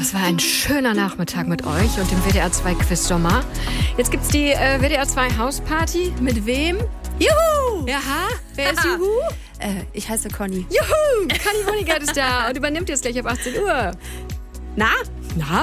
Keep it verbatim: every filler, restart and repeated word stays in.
Das war ein schöner Nachmittag mit euch und dem W D R zwei Quiz-Sommer. Jetzt gibt's die äh, W D R zwei Hausparty. Mit wem? Juhu! Jaha, wer ist Juhu? Äh, ich heiße Conny. Juhu! Conny Honigert ist da und übernimmt jetzt gleich ab achtzehn Uhr. Na? Na?